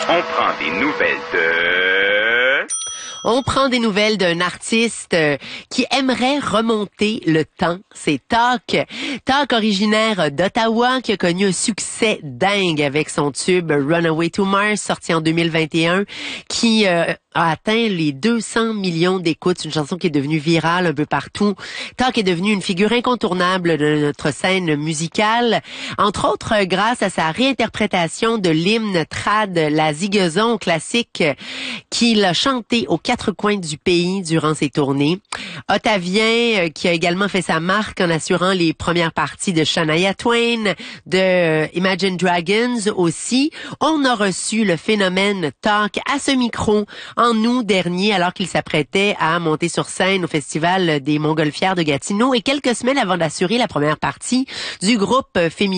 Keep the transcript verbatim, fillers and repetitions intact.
On prend des nouvelles de... On prend des nouvelles d'un artiste euh, qui aimerait remonter le temps. C'est Talk. Talk, originaire d'Ottawa, qui a connu un succès dingue avec son tube Runaway to Mars, sorti en deux mille vingt et un, qui euh, a atteint les deux cents millions d'écoutes. C'est une chanson qui est devenue virale un peu partout. Talk est devenu une figure incontournable de notre scène musicale, entre autres grâce à sa réinterprétation de l'hymne trad La Zigazon classique qu'il a chanté aux quatre coins du pays durant ses tournées. Ottavien, qui a également fait sa marque en assurant les premières parties de Shania Twain, de Imagine Dragons aussi. On a reçu le phénomène Talk à ce micro en août dernier, alors qu'il s'apprêtait à monter sur scène au Festival des Montgolfières de Gatineau et quelques semaines avant d'assurer la première partie du groupe féminin